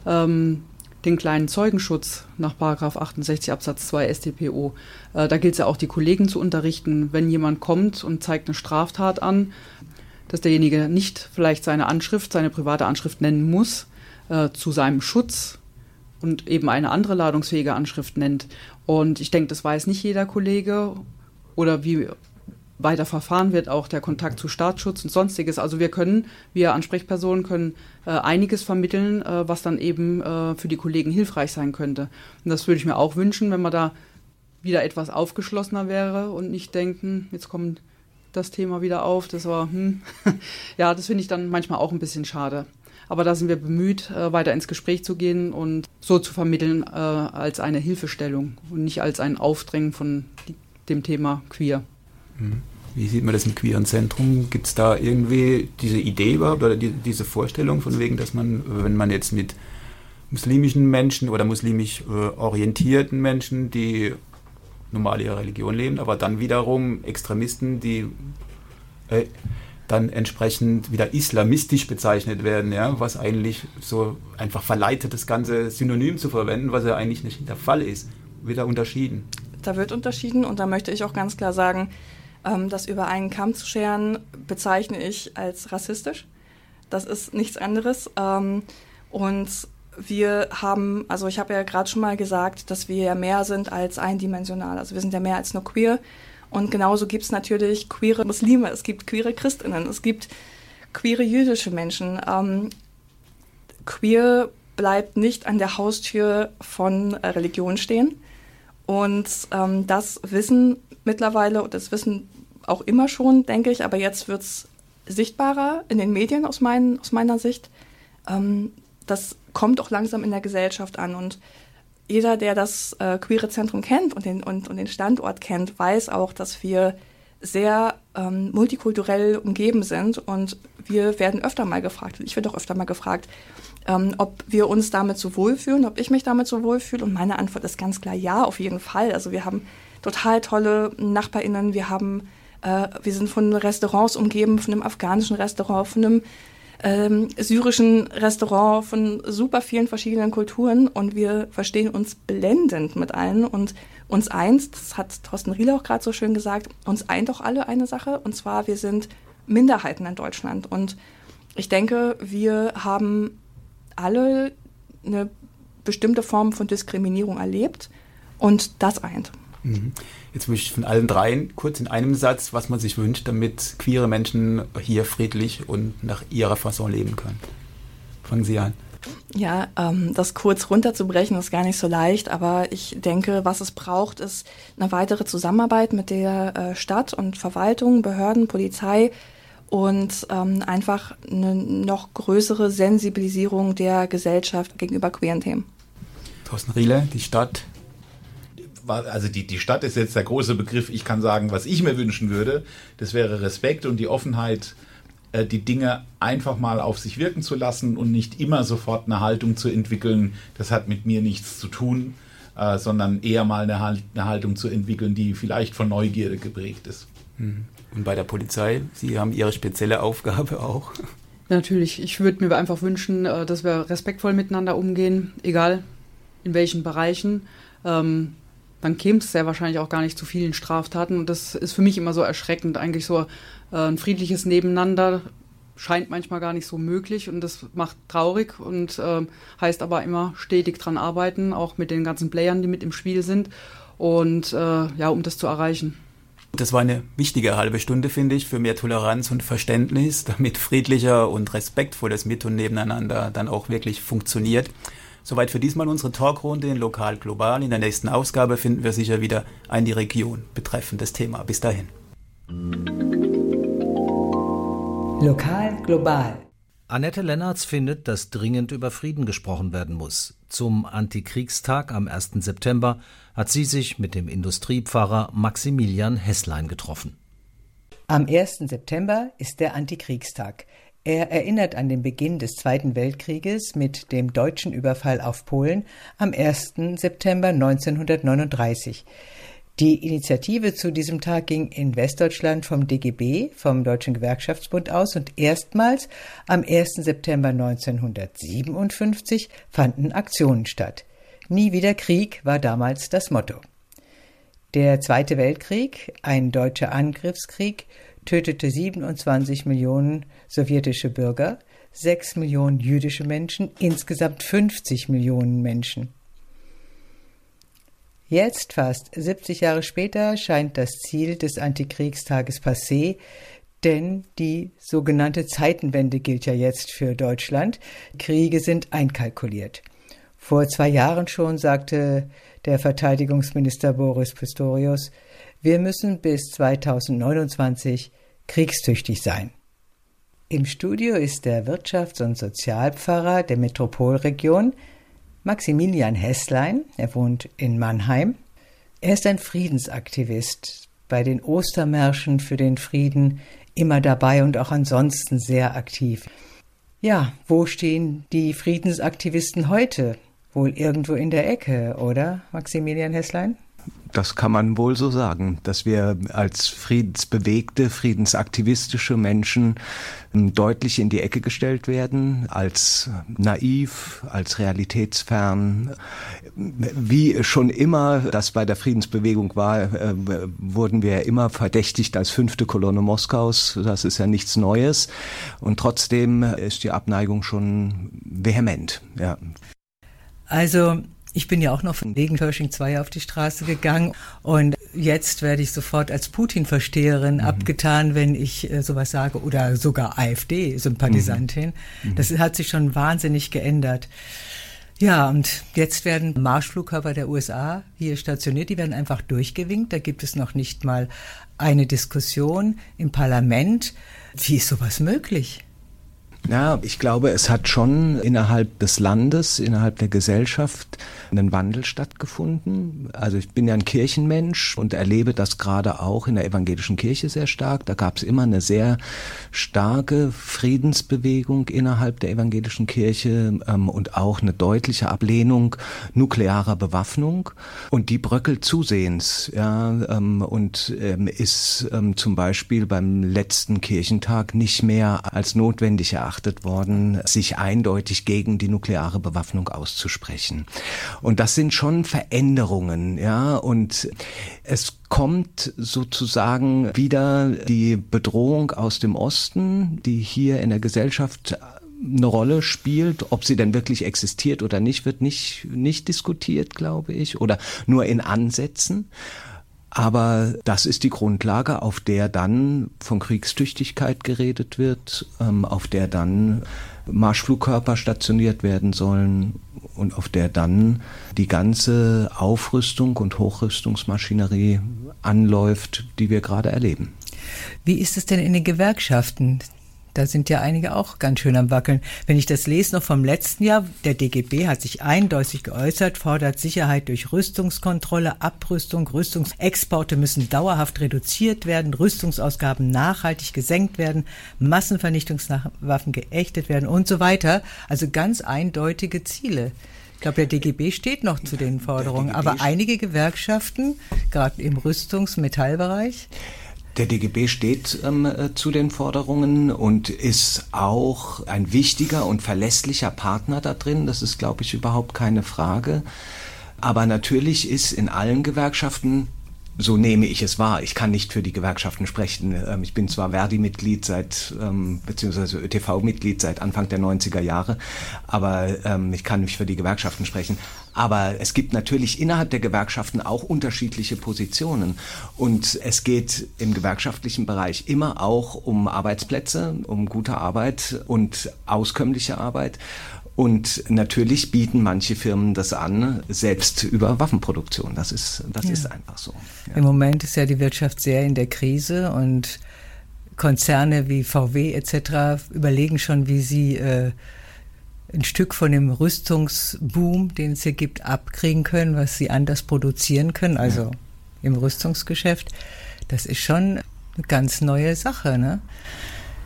den kleinen Zeugenschutz nach § 68 Absatz 2 StPO. Da gilt es ja auch, die Kollegen zu unterrichten, wenn jemand kommt und zeigt eine Straftat an, dass derjenige nicht vielleicht seine private Anschrift nennen muss, zu seinem Schutz und eben eine andere ladungsfähige Anschrift nennt. Und ich denke, das weiß nicht jeder Kollege oder wie weiter verfahren wird, auch der Kontakt zu Staatsschutz und Sonstiges. Also wir Ansprechpersonen können einiges vermitteln, was dann eben für die Kollegen hilfreich sein könnte. Und das würde ich mir auch wünschen, wenn man da wieder etwas aufgeschlossener wäre und nicht denken, jetzt kommt das Thema wieder auf, das war, ja, das finde ich dann manchmal auch ein bisschen schade. Aber da sind wir bemüht, weiter ins Gespräch zu gehen und so zu vermitteln als eine Hilfestellung und nicht als ein Aufdrängen von dem Thema Queer. Wie sieht man das im queeren Zentrum? Gibt es da irgendwie diese Idee überhaupt oder diese Vorstellung von wegen, dass man, wenn man jetzt mit muslimischen Menschen oder muslimisch orientierten Menschen, die normal ihre Religion leben, aber dann wiederum Extremisten, die dann entsprechend wieder islamistisch bezeichnet werden, ja, was eigentlich so einfach verleitet, das ganze Synonym zu verwenden, was ja eigentlich nicht der Fall ist, wird da unterschieden. Da wird unterschieden und da möchte ich auch ganz klar sagen, das über einen Kamm zu scheren, bezeichne ich als rassistisch. Das ist nichts anderes. Und wir haben, also ich habe ja gerade schon mal gesagt, dass wir ja mehr sind als eindimensional. Also wir sind ja mehr als nur queer. Und genauso gibt es natürlich queere Muslime, es gibt queere Christinnen, es gibt queere jüdische Menschen. Queer bleibt nicht an der Haustür von Religion stehen. Und das wissen mittlerweile, und das wissen auch immer schon, denke ich, aber jetzt wird es sichtbarer in den Medien aus meiner Sicht. Das kommt auch langsam in der Gesellschaft an. Und jeder, der das Queere Zentrum kennt und den Standort kennt, weiß auch, dass wir sehr multikulturell umgeben sind. Und wir werden öfter mal gefragt, ich werde auch öfter mal gefragt, ob wir uns damit so wohlfühlen, ob ich mich damit so wohlfühle. Und meine Antwort ist ganz klar ja, auf jeden Fall. Also wir haben total tolle NachbarInnen. Wir sind von Restaurants umgeben, von einem afghanischen Restaurant, von einem syrischen Restaurant, von super vielen verschiedenen Kulturen. Und wir verstehen uns blendend mit allen. Und uns eint, das hat Thorsten Riele auch gerade so schön gesagt, uns eint doch alle eine Sache. Und zwar, wir sind Minderheiten in Deutschland. Und ich denke, wir haben alle eine bestimmte Form von Diskriminierung erlebt und das eint. Jetzt wünsche ich von allen dreien kurz in einem Satz, was man sich wünscht, damit queere Menschen hier friedlich und nach ihrer Fasson leben können. Fangen Sie an. Ja, das kurz runterzubrechen ist gar nicht so leicht, aber ich denke, was es braucht, ist eine weitere Zusammenarbeit mit der Stadt und Verwaltung, Behörden, Polizei, und einfach eine noch größere Sensibilisierung der Gesellschaft gegenüber queeren Themen. Thorsten Riele, die Stadt. Also die Stadt ist jetzt der große Begriff. Ich kann sagen, was ich mir wünschen würde, das wäre Respekt und die Offenheit, die Dinge einfach mal auf sich wirken zu lassen und nicht immer sofort eine Haltung zu entwickeln, das hat mit mir nichts zu tun, sondern eher mal eine Haltung zu entwickeln, die vielleicht von Neugierde geprägt ist. Und bei der Polizei, Sie haben Ihre spezielle Aufgabe auch. Natürlich, ich würde mir einfach wünschen, dass wir respektvoll miteinander umgehen, egal in welchen Bereichen. Dann käme es sehr wahrscheinlich auch gar nicht zu vielen Straftaten. Und das ist für mich immer so erschreckend. Eigentlich so ein friedliches Nebeneinander scheint manchmal gar nicht so möglich. Und das macht traurig und heißt aber immer stetig dran arbeiten, auch mit den ganzen Playern, die mit im Spiel sind. Und um das zu erreichen. Das war eine wichtige halbe Stunde, finde ich, für mehr Toleranz und Verständnis, damit friedlicher und respektvolles Mit- und Nebeneinander dann auch wirklich funktioniert. Soweit für diesmal unsere Talkrunde in Lokal Global. In der nächsten Ausgabe finden wir sicher wieder eine Region betreffendes Thema. Bis dahin. Lokal Global. Annette Lennartz findet, dass dringend über Frieden gesprochen werden muss. Zum Antikriegstag am 1. September hat sie sich mit dem Industriepfarrer Maximilian Hesslein getroffen. Am 1. September ist der Antikriegstag. Er erinnert an den Beginn des Zweiten Weltkrieges mit dem deutschen Überfall auf Polen am 1. September 1939. Die Initiative zu diesem Tag ging in Westdeutschland vom DGB, vom Deutschen Gewerkschaftsbund aus, und erstmals am 1. September 1957 fanden Aktionen statt. Nie wieder Krieg war damals das Motto. Der Zweite Weltkrieg, ein deutscher Angriffskrieg, tötete 27 Millionen sowjetische Bürger, 6 Millionen jüdische Menschen, insgesamt 50 Millionen Menschen. Jetzt, fast 70 Jahre später, scheint das Ziel des Antikriegstages passé, denn die sogenannte Zeitenwende gilt ja jetzt für Deutschland. Kriege sind einkalkuliert. Vor 2 Jahren schon sagte der Verteidigungsminister Boris Pistorius, wir müssen bis 2029 kriegstüchtig sein. Im Studio ist der Wirtschafts- und Sozialpfarrer der Metropolregion, Maximilian Hässlein. Er wohnt in Mannheim. Er ist ein Friedensaktivist, bei den Ostermärschen für den Frieden immer dabei und auch ansonsten sehr aktiv. Ja, wo stehen die Friedensaktivisten heute? Wohl irgendwo in der Ecke, oder, Maximilian Hässlein? Das kann man wohl so sagen, dass wir als friedensbewegte, friedensaktivistische Menschen deutlich in die Ecke gestellt werden, als naiv, als realitätsfern. Wie schon immer das bei der Friedensbewegung war, wurden wir immer verdächtigt als 5. Kolonne Moskaus. Das ist ja nichts Neues. Und trotzdem ist die Abneigung schon vehement, ja. Also, ich bin ja auch noch wegen Pershing 2 auf die Straße gegangen und jetzt werde ich sofort als Putin-Versteherin abgetan, wenn ich sowas sage, oder sogar AfD-Sympathisantin. Das hat sich schon wahnsinnig geändert. Ja, und jetzt werden Marschflugkörper der USA hier stationiert, die werden einfach durchgewinkt. Da gibt es noch nicht mal eine Diskussion im Parlament. Wie ist sowas möglich? Ja, ich glaube, es hat schon innerhalb des Landes, innerhalb der Gesellschaft einen Wandel stattgefunden. Also ich bin ja ein Kirchenmensch und erlebe das gerade auch in der evangelischen Kirche sehr stark. Da gab es immer eine sehr starke Friedensbewegung innerhalb der evangelischen Kirche und auch eine deutliche Ablehnung nuklearer Bewaffnung. Und die bröckelt zusehends, ja, und ist zum Beispiel beim letzten Kirchentag nicht mehr als notwendig erachtet worden, sich eindeutig gegen die nukleare Bewaffnung auszusprechen. Und das sind schon Veränderungen, ja, und es kommt sozusagen wieder die Bedrohung aus dem Osten, die hier in der Gesellschaft eine Rolle spielt. Ob sie denn wirklich existiert oder nicht, wird nicht diskutiert, glaube ich, oder nur in Ansätzen. Aber das ist die Grundlage, auf der dann von Kriegstüchtigkeit geredet wird, auf der dann Marschflugkörper stationiert werden sollen und auf der dann die ganze Aufrüstung und Hochrüstungsmaschinerie anläuft, die wir gerade erleben. Wie ist es denn in den Gewerkschaften? Da sind ja einige auch ganz schön am Wackeln. Wenn ich das lese noch vom letzten Jahr, der DGB hat sich eindeutig geäußert, fordert Sicherheit durch Rüstungskontrolle, Abrüstung, Rüstungsexporte müssen dauerhaft reduziert werden, Rüstungsausgaben nachhaltig gesenkt werden, Massenvernichtungswaffen geächtet werden und so weiter. Also ganz eindeutige Ziele. Ich glaube, der DGB steht noch zu den Forderungen, aber einige Gewerkschaften, gerade im Rüstungs-Metallbereich, der DGB steht zu den Forderungen und ist auch ein wichtiger und verlässlicher Partner da drin. Das ist, glaube ich, überhaupt keine Frage. Aber natürlich ist in allen Gewerkschaften, so nehme ich es wahr, ich kann nicht für die Gewerkschaften sprechen. Ich bin zwar Verdi-Mitglied beziehungsweise ÖTV-Mitglied seit Anfang der 90er Jahre, aber ich kann nicht für die Gewerkschaften sprechen. Aber es gibt natürlich innerhalb der Gewerkschaften auch unterschiedliche Positionen. Und es geht im gewerkschaftlichen Bereich immer auch um Arbeitsplätze, um gute Arbeit und auskömmliche Arbeit. Und natürlich bieten manche Firmen das an, selbst über Waffenproduktion. Das ist einfach so. Ja. Im Moment ist ja die Wirtschaft sehr in der Krise und Konzerne wie VW etc. überlegen schon, wie sie ein Stück von dem Rüstungsboom, den es hier gibt, abkriegen können, was sie anders produzieren können, also im Rüstungsgeschäft. Das ist schon eine ganz neue Sache, ne?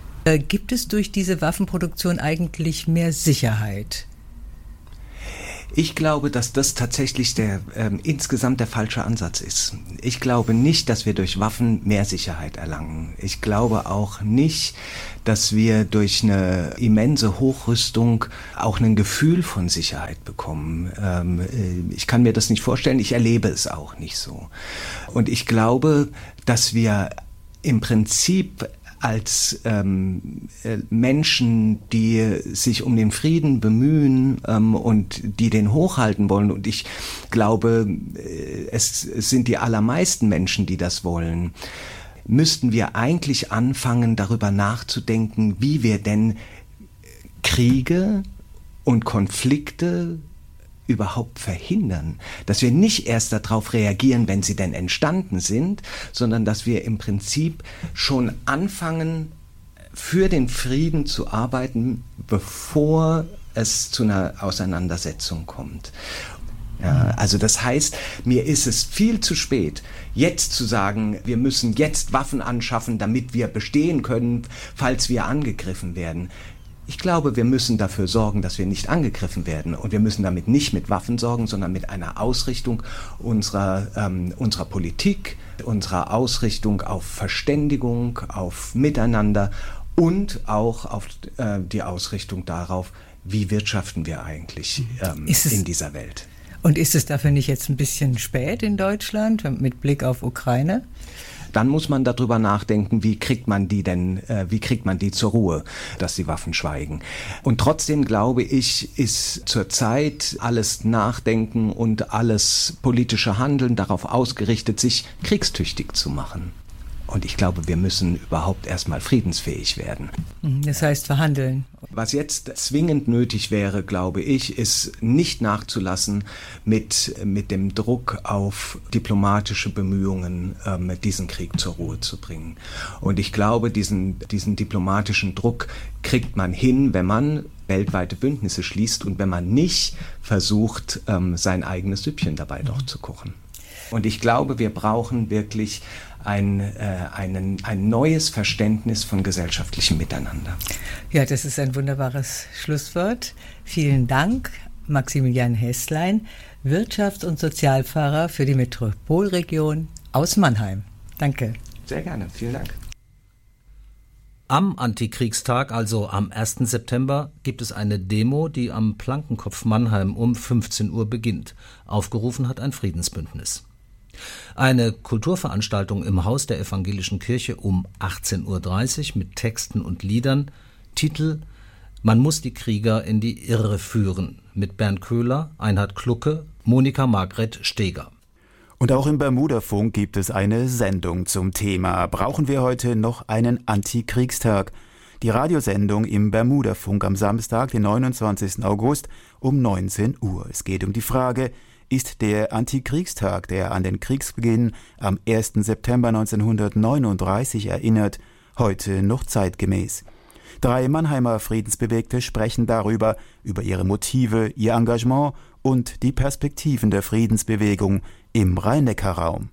Gibt es durch diese Waffenproduktion eigentlich mehr Sicherheit? Ich glaube, dass das tatsächlich insgesamt der falsche Ansatz ist. Ich glaube nicht, dass wir durch Waffen mehr Sicherheit erlangen. Ich glaube auch nicht, dass wir durch eine immense Hochrüstung auch ein Gefühl von Sicherheit bekommen. Ich kann mir das nicht vorstellen, ich erlebe es auch nicht so. Und ich glaube, dass wir im Prinzip als Menschen, die sich um den Frieden bemühen und die den hochhalten wollen. Und ich glaube, es sind die allermeisten Menschen, die das wollen, müssten wir eigentlich anfangen, darüber nachzudenken, wie wir denn Kriege und Konflikte überhaupt verhindern, dass wir nicht erst darauf reagieren, wenn sie denn entstanden sind, sondern dass wir im Prinzip schon anfangen, für den Frieden zu arbeiten, bevor es zu einer Auseinandersetzung kommt. Ja, also das heißt, mir ist es viel zu spät, jetzt zu sagen, wir müssen jetzt Waffen anschaffen, damit wir bestehen können, falls wir angegriffen werden. Ich glaube, wir müssen dafür sorgen, dass wir nicht angegriffen werden. Und wir müssen damit nicht mit Waffen sorgen, sondern mit einer Ausrichtung unserer Politik, unserer Ausrichtung auf Verständigung, auf Miteinander und auch auf die Ausrichtung darauf, wie wirtschaften wir eigentlich in dieser Welt. Und ist es dafür nicht jetzt ein bisschen spät in Deutschland mit Blick auf Ukraine? Dann muss man darüber nachdenken, wie kriegt man die zur Ruhe, dass die Waffen schweigen. Und trotzdem glaube ich, ist zurzeit alles Nachdenken und alles politische Handeln darauf ausgerichtet, sich kriegstüchtig zu machen. Und ich glaube, wir müssen überhaupt erstmal friedensfähig werden. Das heißt verhandeln. Was jetzt zwingend nötig wäre, glaube ich, ist nicht nachzulassen mit dem Druck auf diplomatische Bemühungen, diesen Krieg zur Ruhe zu bringen. Und ich glaube, diesen diplomatischen Druck kriegt man hin, wenn man weltweite Bündnisse schließt und wenn man nicht versucht, sein eigenes Süppchen dabei doch zu kochen. Und ich glaube, wir brauchen wirklich ein neues Verständnis von gesellschaftlichem Miteinander. Ja, das ist ein wunderbares Schlusswort. Vielen Dank, Maximilian Hässlein, Wirtschafts- und Sozialpfarrer für die Metropolregion aus Mannheim. Danke. Sehr gerne, vielen Dank. Am Antikriegstag, also am 1. September, gibt es eine Demo, die am Plankenkopf Mannheim um 15 Uhr beginnt. Aufgerufen hat ein Friedensbündnis. Eine Kulturveranstaltung im Haus der Evangelischen Kirche um 18.30 Uhr mit Texten und Liedern. Titel: Man muss die Krieger in die Irre führen, mit Bernd Köhler, Einhard Klucke, Monika Margret Steger. Und auch im Bermuda-Funk gibt es eine Sendung zum Thema. Brauchen wir heute noch einen Antikriegstag? Die Radiosendung im Bermuda-Funk am Samstag, den 29. August um 19 Uhr. Es geht um die Frage: Ist der Antikriegstag, der an den Kriegsbeginn am 1. September 1939 erinnert, heute noch zeitgemäß? 3 Mannheimer Friedensbewegte sprechen darüber, über ihre Motive, ihr Engagement und die Perspektiven der Friedensbewegung im Rhein-Neckar-Raum.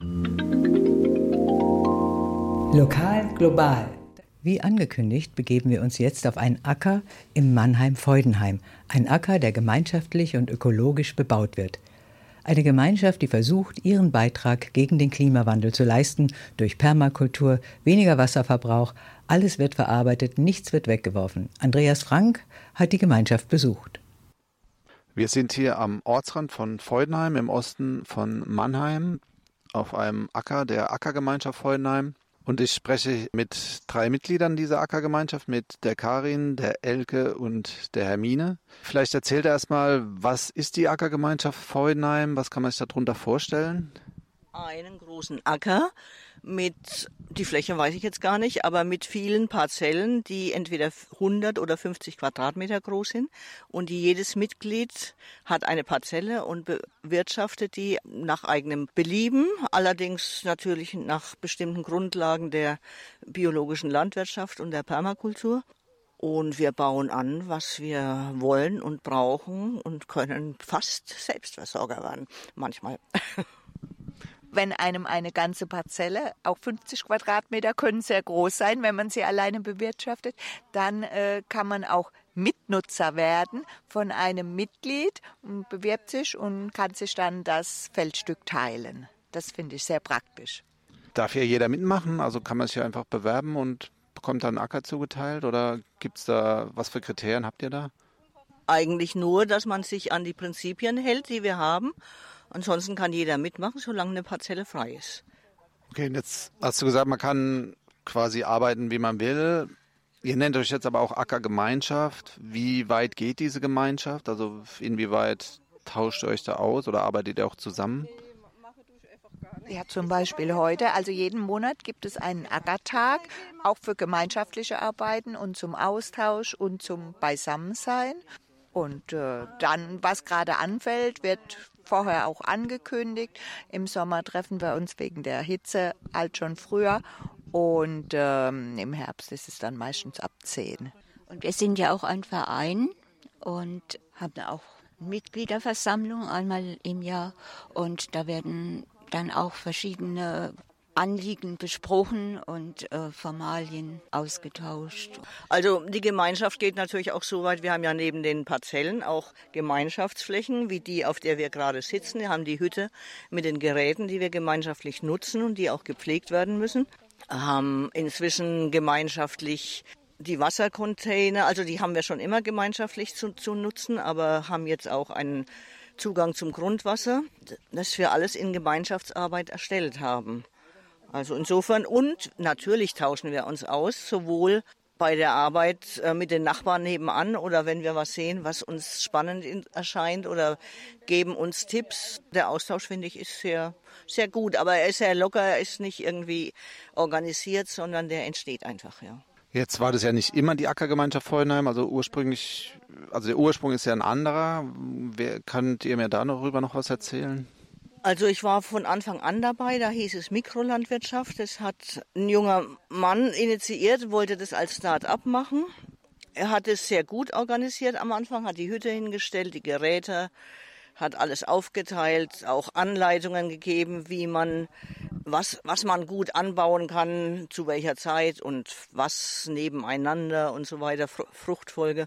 Lokal, global. Wie angekündigt, begeben wir uns jetzt auf einen Acker im Mannheim-Feudenheim. Ein Acker, der gemeinschaftlich und ökologisch bebaut wird. Eine Gemeinschaft, die versucht, ihren Beitrag gegen den Klimawandel zu leisten, durch Permakultur, weniger Wasserverbrauch. Alles wird verarbeitet, nichts wird weggeworfen. Andreas Frank hat die Gemeinschaft besucht. Wir sind hier am Ortsrand von Feudenheim im Osten von Mannheim auf einem Acker der Ackergemeinschaft Feudenheim. Und ich spreche mit 3 Mitgliedern dieser Ackergemeinschaft, mit der Karin, der Elke und der Hermine. Vielleicht erzählt er erstmal, was ist die Ackergemeinschaft Feudenheim? Was kann man sich darunter vorstellen? Einen großen Acker mit, die Fläche weiß ich jetzt gar nicht, aber mit vielen Parzellen, die entweder 100 oder 50 Quadratmeter groß sind. Und jedes Mitglied hat eine Parzelle und bewirtschaftet die nach eigenem Belieben, allerdings natürlich nach bestimmten Grundlagen der biologischen Landwirtschaft und der Permakultur. Und wir bauen an, was wir wollen und brauchen und können fast Selbstversorger werden, manchmal. Wenn einem eine ganze Parzelle, auch 50 Quadratmeter können sehr groß sein, wenn man sie alleine bewirtschaftet, dann kann man auch Mitnutzer werden von einem Mitglied und bewirbt sich und kann sich dann das Feldstück teilen. Das finde ich sehr praktisch. Darf hier jeder mitmachen? Also kann man sich hier einfach bewerben und bekommt dann einen Acker zugeteilt? Oder gibt es da, was für Kriterien habt ihr da? Eigentlich nur, dass man sich an die Prinzipien hält, die wir haben. Ansonsten kann jeder mitmachen, solange eine Parzelle frei ist. Okay, und jetzt hast du gesagt, man kann quasi arbeiten, wie man will. Ihr nennt euch jetzt aber auch Ackergemeinschaft. Wie weit geht diese Gemeinschaft? Also inwieweit tauscht ihr euch da aus oder arbeitet ihr auch zusammen? Ja, zum Beispiel heute, also jeden Monat gibt es einen Ackertag, auch für gemeinschaftliche Arbeiten und zum Austausch und zum Beisammensein. Und dann, was gerade anfällt, wird vorher auch angekündigt. Im Sommer treffen wir uns wegen der Hitze halt schon früher und im Herbst ist es dann meistens ab 10. Und wir sind ja auch ein Verein und haben auch Mitgliederversammlung einmal im Jahr und da werden dann auch verschiedene Anliegen besprochen und Formalien ausgetauscht. Also die Gemeinschaft geht natürlich auch so weit, wir haben ja neben den Parzellen auch Gemeinschaftsflächen, wie die, auf der wir gerade sitzen. Wir haben die Hütte mit den Geräten, die wir gemeinschaftlich nutzen und die auch gepflegt werden müssen. Haben inzwischen gemeinschaftlich die Wassercontainer, also die haben wir schon immer gemeinschaftlich zu nutzen, aber haben jetzt auch einen Zugang zum Grundwasser, das wir alles in Gemeinschaftsarbeit erstellt haben. Also insofern, und natürlich tauschen wir uns aus, sowohl bei der Arbeit mit den Nachbarn nebenan oder wenn wir was sehen, was uns spannend erscheint oder geben uns Tipps. Der Austausch, finde ich, ist sehr, sehr gut, aber er ist sehr locker, er ist nicht irgendwie organisiert, sondern der entsteht einfach, ja. Jetzt war das ja nicht immer die Ackergemeinschaft Feudenheim, also der Ursprung ist ja ein anderer. Könnt ihr mir darüber noch was erzählen? Also ich war von Anfang an dabei, da hieß es Mikrolandwirtschaft. Das hat ein junger Mann initiiert, wollte das als Start-up machen. Er hat es sehr gut organisiert am Anfang, hat die Hütte hingestellt, die Geräte, hat alles aufgeteilt, auch Anleitungen gegeben, wie man was man gut anbauen kann, zu welcher Zeit und was nebeneinander und so weiter, Fruchtfolge.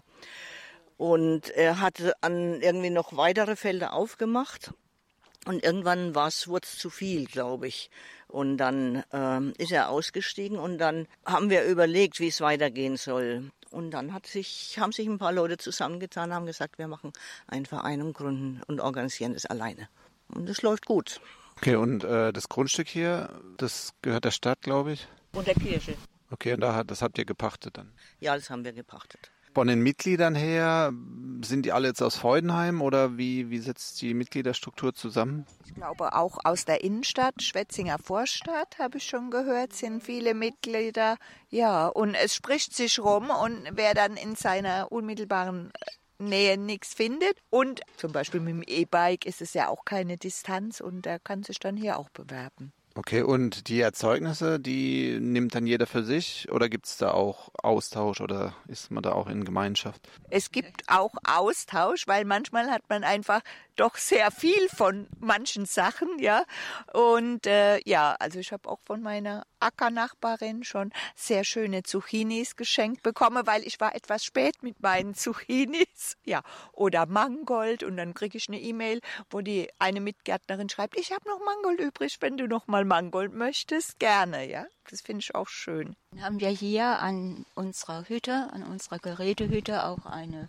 Und er hatte irgendwie noch weitere Felder aufgemacht. Und irgendwann wurde es zu viel, glaube ich. Und dann ist er ausgestiegen und dann haben wir überlegt, wie es weitergehen soll. Und dann haben sich ein paar Leute zusammengetan, haben gesagt, wir machen einen Verein und gründen und organisieren das alleine. Und das läuft gut. Okay, und das Grundstück hier, das gehört der Stadt, glaube ich? Und der Kirche. Okay, und das habt ihr gepachtet dann? Ja, das haben wir gepachtet. Von den Mitgliedern her, sind die alle jetzt aus Feudenheim oder wie setzt die Mitgliederstruktur zusammen? Ich glaube auch aus der Innenstadt, Schwetzinger Vorstadt, habe ich schon gehört, sind viele Mitglieder. Ja, und es spricht sich rum und wer dann in seiner unmittelbaren Nähe nichts findet und zum Beispiel mit dem E-Bike ist es ja auch keine Distanz und der kann sich dann hier auch bewerben. Okay, und die Erzeugnisse, die nimmt dann jeder für sich oder gibt es da auch Austausch oder ist man da auch in Gemeinschaft? Es gibt auch Austausch, weil manchmal hat man einfach doch sehr viel von manchen Sachen, ja. Und also ich habe auch von meiner Ackernachbarin schon sehr schöne Zucchinis geschenkt bekommen, weil ich war etwas spät mit meinen Zucchinis, ja. Oder Mangold und dann kriege ich eine E-Mail, wo die eine Mitgärtnerin schreibt, ich habe noch Mangold übrig, wenn du noch mal Mangold möchtest, gerne, ja. Das finde ich auch schön. Dann haben wir hier an unserer Hütte, an unserer Gerätehütte auch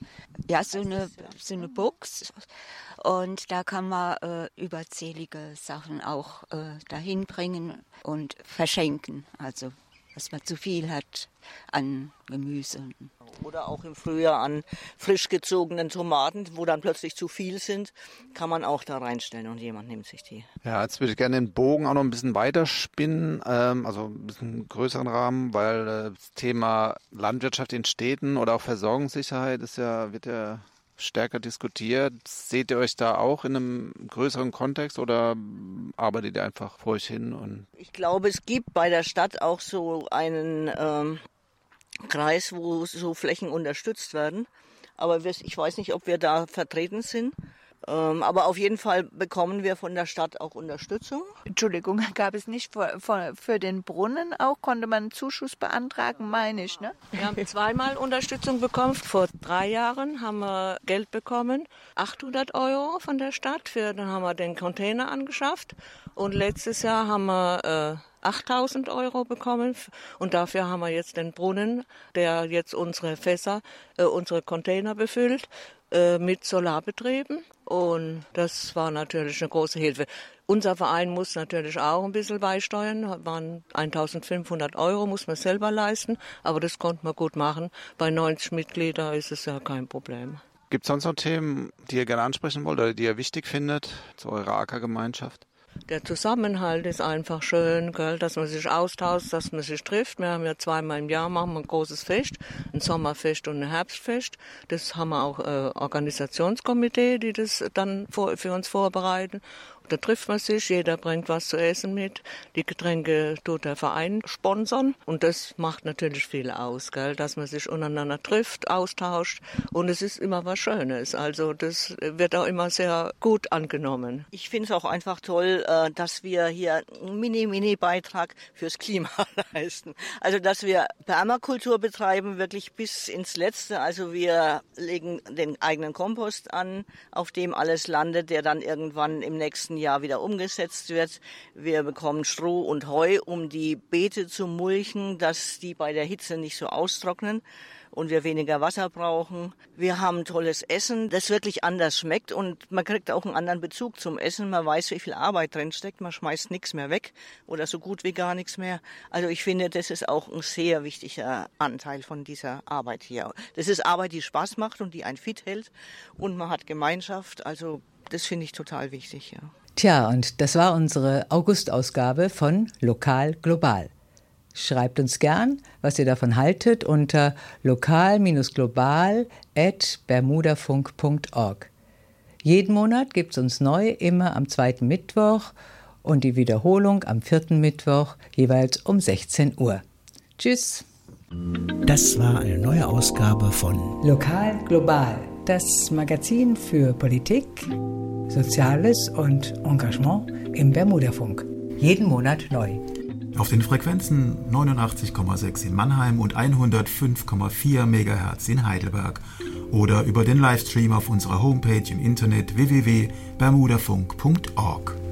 so eine Box und da kann man überzählige Sachen auch dahin bringen und verschenken, also dass man zu viel hat an Gemüse. Oder auch im Frühjahr an frisch gezogenen Tomaten, wo dann plötzlich zu viel sind, kann man auch da reinstellen und jemand nimmt sich die. Ja, jetzt würde ich gerne den Bogen auch noch ein bisschen weiterspinnen, also ein bisschen größeren Rahmen, weil das Thema Landwirtschaft in Städten oder auch Versorgungssicherheit wird ja stärker diskutiert. Seht ihr euch da auch in einem größeren Kontext oder arbeitet ihr einfach vor euch hin? Ich glaube, es gibt bei der Stadt auch so einen Kreis, wo so Flächen unterstützt werden. Aber ich weiß nicht, ob wir da vertreten sind. Aber auf jeden Fall bekommen wir von der Stadt auch Unterstützung. Entschuldigung, gab es nicht für den Brunnen auch, konnte man einen Zuschuss beantragen, meine ich, ne? Wir haben zweimal Unterstützung bekommen. Vor 3 Jahren haben wir Geld bekommen, 800 € von der Stadt. Dann haben wir den Container angeschafft. Und letztes Jahr haben wir 8.000 € bekommen. Und dafür haben wir jetzt den Brunnen, der jetzt unsere Fässer, unsere Container befüllt, mit Solarbetrieben. Und das war natürlich eine große Hilfe. Unser Verein muss natürlich auch ein bisschen beisteuern. Waren 1.500 € muss man selber leisten. Aber das konnte man gut machen. Bei 90 Mitgliedern ist es ja kein Problem. Gibt es sonst noch Themen, die ihr gerne ansprechen wollt oder die ihr wichtig findet zu eurer Ackergemeinschaft? Der Zusammenhalt ist einfach schön, gell, dass man sich austauscht, dass man sich trifft. Wir haben ja 2-mal im Jahr machen wir ein großes Fest, ein Sommerfest und ein Herbstfest. Das haben wir auch Organisationskomitee, die das dann für uns vorbereiten. Da trifft man sich, jeder bringt was zu essen mit. Die Getränke tut der Verein sponsern. Und das macht natürlich viel aus, gell? Dass man sich untereinander trifft, austauscht. Und es ist immer was Schönes. Also das wird auch immer sehr gut angenommen. Ich finde es auch einfach toll, dass wir hier einen Mini-Beitrag fürs Klima leisten. Also dass wir Permakultur betreiben, wirklich bis ins Letzte. Also wir legen den eigenen Kompost an, auf dem alles landet, der dann irgendwann im nächsten Jahr wieder umgesetzt wird. Wir bekommen Stroh und Heu, um die Beete zu mulchen, dass die bei der Hitze nicht so austrocknen und wir weniger Wasser brauchen. Wir haben tolles Essen, das wirklich anders schmeckt und man kriegt auch einen anderen Bezug zum Essen. Man weiß, wie viel Arbeit drin steckt. Man schmeißt nichts mehr weg oder so gut wie gar nichts mehr. Also ich finde, das ist auch ein sehr wichtiger Anteil von dieser Arbeit hier. Das ist Arbeit, die Spaß macht und die einen fit hält und man hat Gemeinschaft. Also das finde ich total wichtig, ja. Tja, und das war unsere August-Ausgabe von Lokal Global. Schreibt uns gern, was ihr davon haltet, unter lokal-global@bermudafunk.org. Jeden Monat gibt es uns neu, immer am 2. Mittwoch und die Wiederholung am 4. Mittwoch, jeweils um 16 Uhr. Tschüss. Das war eine neue Ausgabe von Lokal Global, das Magazin für Politik, Soziales und Engagement im Bermudafunk. Jeden Monat neu. Auf den Frequenzen 89,6 in Mannheim und 105,4 MHz in Heidelberg oder über den Livestream auf unserer Homepage im Internet www.bermudafunk.org.